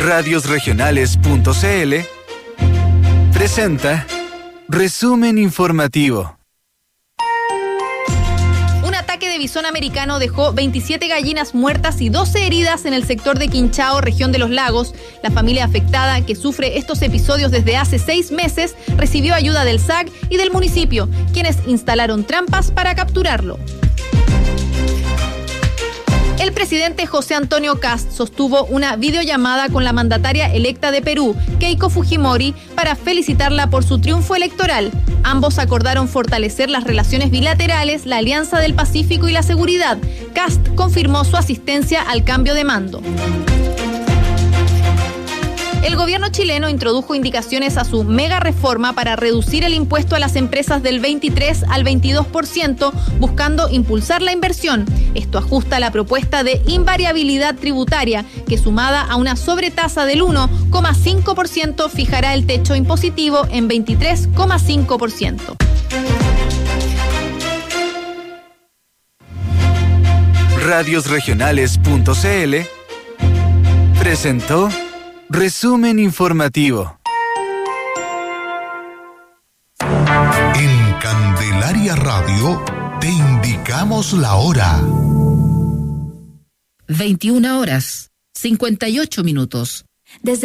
Radiosregionales.cl presenta Resumen Informativo. Un ataque de bisón americano dejó 27 gallinas muertas y 12 heridas en el sector de Quinchao, región de Los Lagos. La familia afectada, que sufre estos episodios desde hace 6 meses, recibió ayuda del SAC y del municipio, quienes instalaron trampas para capturarlo. El presidente José Antonio Kast sostuvo una videollamada con la mandataria electa de Perú, Keiko Fujimori, para felicitarla por su triunfo electoral. Ambos acordaron fortalecer las relaciones bilaterales, la Alianza del Pacífico y la seguridad. Kast confirmó su asistencia al cambio de mando. El gobierno chileno introdujo indicaciones a su mega reforma para reducir el impuesto a las empresas del 23 al 22%, buscando impulsar la inversión. Esto ajusta la propuesta de invariabilidad tributaria, que sumada a una sobretasa del 1,5% fijará el techo impositivo en 23,5%. Radiosregionales.cl presentó Resumen Informativo. En Candelaria Radio te indicamos la hora. 21 horas, 58 minutos. Desde